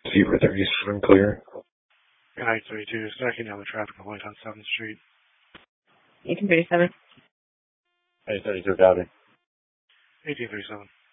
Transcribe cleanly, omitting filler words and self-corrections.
Zebra 37 clear. I-32, striking down the traffic light on 7th Street. 1837. I-32 copy. 1837.